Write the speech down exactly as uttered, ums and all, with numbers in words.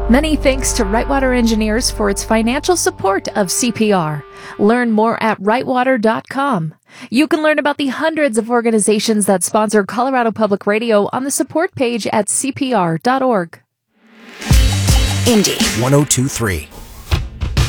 Many thanks to Rightwater Engineers for its financial support of C P R. Learn more at rightwater dot com. You can learn about the hundreds of organizations that sponsor Colorado Public Radio on the support page at c p r dot org. Indy one oh two point three.